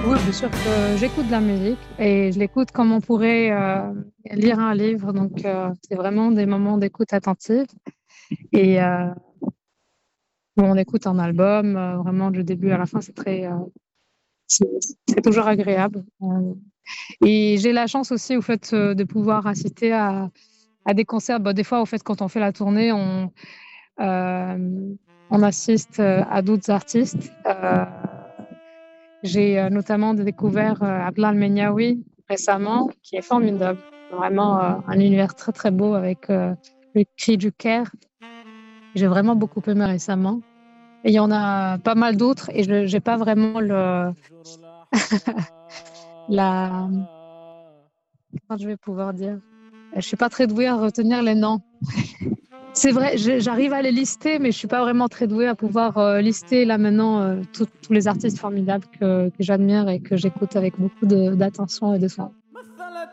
Oui, bien sûr que j'écoute de la musique et je l'écoute comme on pourrait lire un livre. Donc, c'est vraiment des moments d'écoute attentive et où on écoute un album vraiment du début à la fin. C'est, c'est toujours agréable. Et j'ai la chance aussi, au fait, de pouvoir assister à des concerts. Bah, des fois, au fait, quand on fait la tournée, on assiste à d'autres artistes. J'ai notamment découvert Abdel Menyaoui récemment, qui est formidable. Vraiment un univers très très beau avec le cri du Caire. J'ai vraiment beaucoup aimé récemment. Et il y en a pas mal d'autres et je j'ai pas vraiment la, comment je vais pouvoir dire. Je suis pas très douée à retenir les noms. C'est vrai, j'arrive à les lister, mais je suis pas vraiment très douée à pouvoir lister là maintenant tous les artistes formidables que j'admire et que j'écoute avec beaucoup d'attention et de soin.